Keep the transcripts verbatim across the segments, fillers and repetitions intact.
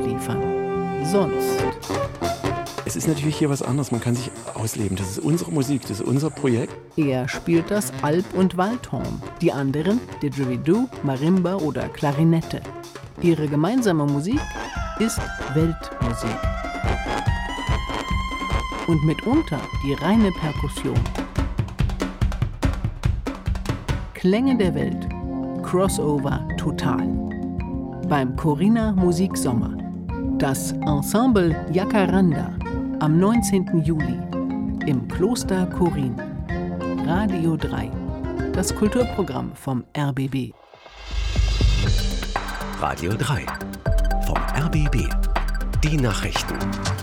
abliefern. Sonst. Es ist natürlich hier was anderes, man kann sich ausleben. Das ist unsere Musik, das ist unser Projekt. Er spielt das Alp- und Waldhorn, die anderen Didgeridoo, Marimba oder Klarinette. Ihre gemeinsame Musik ist Weltmusik. Und mitunter die reine Perkussion. Klänge der Welt. Crossover total. Beim Corinna Musiksommer. Das Ensemble Jacaranda am neunzehnten Juli im Kloster Korin. Radio drei. Das Kulturprogramm vom R B B. Radio drei. Vom R B B. Die Nachrichten.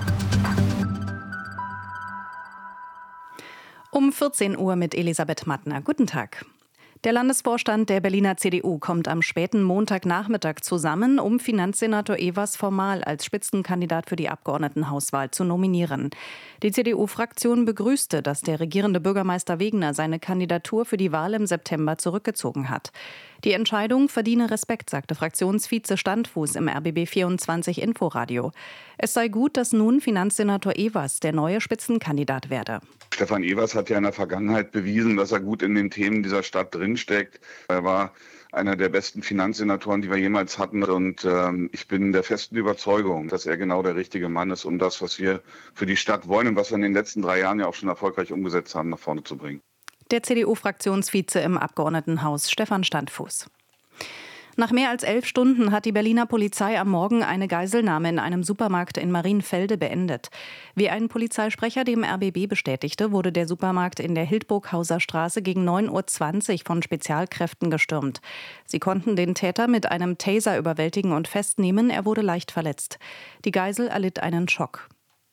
Um vierzehn Uhr mit Elisabeth Mattner. Guten Tag. Der Landesvorstand der Berliner C D U kommt am späten Montagnachmittag zusammen, um Finanzsenator Ewers formal als Spitzenkandidat für die Abgeordnetenhauswahl zu nominieren. Die C D U-Fraktion begrüßte, dass der regierende Bürgermeister Wegner seine Kandidatur für die Wahl im September zurückgezogen hat. Die Entscheidung verdiene Respekt, sagte Fraktionsvize Standfuß im R B B vierundzwanzig Inforadio. Es sei gut, dass nun Finanzsenator Ewers der neue Spitzenkandidat werde. Stefan Ewers hat ja in der Vergangenheit bewiesen, dass er gut in den Themen dieser Stadt drinsteckt. Er war einer der besten Finanzsenatoren, die wir jemals hatten. Und ähm, ich bin der festen Überzeugung, dass er genau der richtige Mann ist, um das, was wir für die Stadt wollen und was wir in den letzten drei Jahren ja auch schon erfolgreich umgesetzt haben, nach vorne zu bringen. Der C D U-Fraktionsvize im Abgeordnetenhaus Stefan Standfuß. Nach mehr als elf Stunden hat die Berliner Polizei am Morgen eine Geiselnahme in einem Supermarkt in Marienfelde beendet. Wie ein Polizeisprecher dem R B B bestätigte, wurde der Supermarkt in der Hildburghauser Straße gegen neun Uhr zwanzig von Spezialkräften gestürmt. Sie konnten den Täter mit einem Taser überwältigen und festnehmen. Er wurde leicht verletzt. Die Geisel erlitt einen Schock.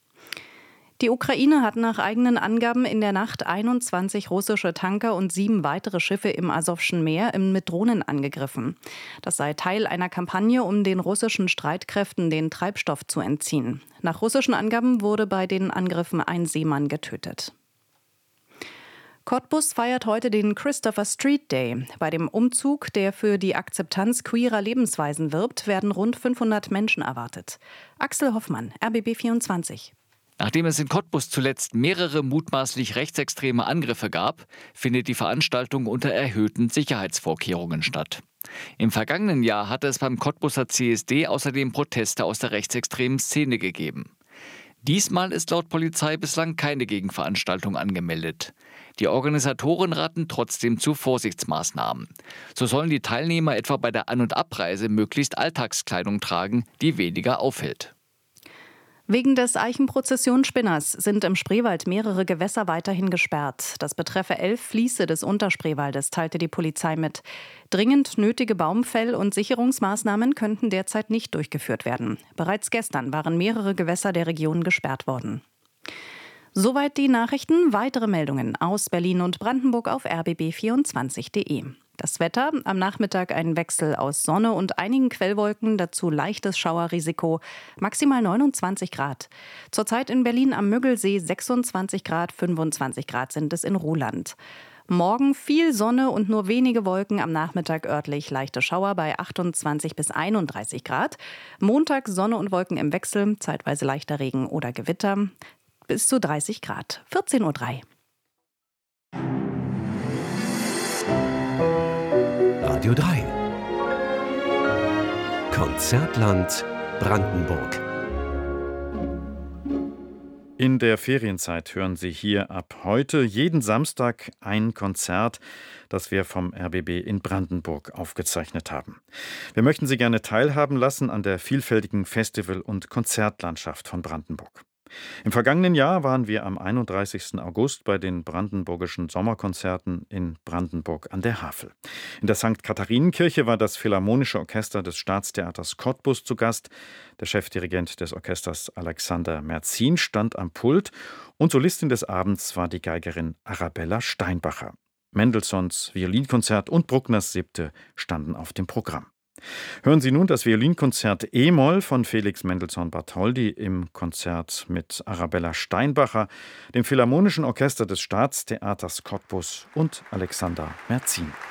Die Ukraine hat nach eigenen Angaben in der Nacht einundzwanzig russische Tanker und sieben weitere Schiffe im Asowschen Meer mit Drohnen angegriffen. Das sei Teil einer Kampagne, um den russischen Streitkräften den Treibstoff zu entziehen. Nach russischen Angaben wurde bei den Angriffen ein Seemann getötet. Cottbus feiert heute den Christopher Street Day. Bei dem Umzug, der für die Akzeptanz queerer Lebensweisen wirbt, werden rund fünfhundert Menschen erwartet. Axel Hoffmann, R B B vierundzwanzig. Nachdem es in Cottbus zuletzt mehrere mutmaßlich rechtsextreme Angriffe gab, findet die Veranstaltung unter erhöhten Sicherheitsvorkehrungen statt. Im vergangenen Jahr hatte es beim Cottbuser C S D außerdem Proteste aus der rechtsextremen Szene gegeben. Diesmal ist laut Polizei bislang keine Gegenveranstaltung angemeldet. Die Organisatoren raten trotzdem zu Vorsichtsmaßnahmen. So sollen die Teilnehmer etwa bei der An- und Abreise möglichst Alltagskleidung tragen, die weniger auffällt. Wegen des Eichenprozessionsspinners sind im Spreewald mehrere Gewässer weiterhin gesperrt. Das betreffe elf Fließe des Unterspreewaldes, teilte die Polizei mit. Dringend nötige Baumfäll- und Sicherungsmaßnahmen könnten derzeit nicht durchgeführt werden. Bereits gestern waren mehrere Gewässer der Region gesperrt worden. Soweit die Nachrichten. Weitere Meldungen aus Berlin und Brandenburg auf r b b vierundzwanzig punkt de. Das Wetter, am Nachmittag ein Wechsel aus Sonne und einigen Quellwolken, dazu leichtes Schauerrisiko, maximal neunundzwanzig Grad. Zurzeit in Berlin am Müggelsee sechsundzwanzig Grad, fünfundzwanzig Grad sind es in Ruhland. Morgen viel Sonne und nur wenige Wolken, am Nachmittag örtlich leichte Schauer bei achtundzwanzig bis einunddreißig Grad. Montag Sonne und Wolken im Wechsel, zeitweise leichter Regen oder Gewitter, bis zu dreißig Grad. vierzehn Uhr drei. Radio drei. Konzertland Brandenburg. In der Ferienzeit hören Sie hier ab heute jeden Samstag ein Konzert, das wir vom R B B in Brandenburg aufgezeichnet haben. Wir möchten Sie gerne teilhaben lassen an der vielfältigen Festival- und Konzertlandschaft von Brandenburg. Im vergangenen Jahr waren wir am einunddreißigsten August bei den Brandenburgischen Sommerkonzerten in Brandenburg an der Havel. In der Sankt Katharinenkirche war das Philharmonische Orchester des Staatstheaters Cottbus zu Gast. Der Chefdirigent des Orchesters Alexander Merzin stand am Pult und Solistin des Abends war die Geigerin Arabella Steinbacher. Mendelssohns Violinkonzert und Bruckners Siebte standen auf dem Programm. Hören Sie nun das Violinkonzert E-Moll von Felix Mendelssohn Bartholdy im Konzert mit Arabella Steinbacher, dem Philharmonischen Orchester des Staatstheaters Cottbus und Alexander Merzin.